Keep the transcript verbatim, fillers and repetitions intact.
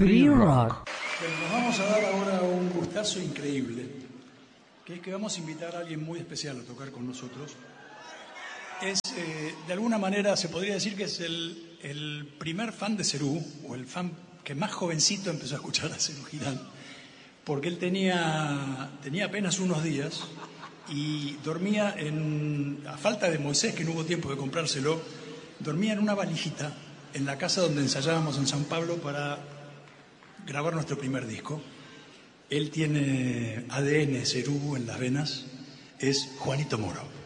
Free Rock. Bueno, nos vamos a dar ahora un gustazo increíble, que es que vamos a invitar a alguien muy especial a tocar con nosotros. Es, eh, de alguna manera, se podría decir que es el, el primer fan de Serú, o el fan que más jovencito empezó a escuchar a Serú Girán, porque él tenía, tenía apenas unos días y dormía en, a falta de Moisés, que no hubo tiempo de comprárselo, dormía en una valijita en la casa donde ensayábamos en San Pablo para grabar nuestro primer disco. Él tiene A D N Serú en las venas, es Juanito Moro.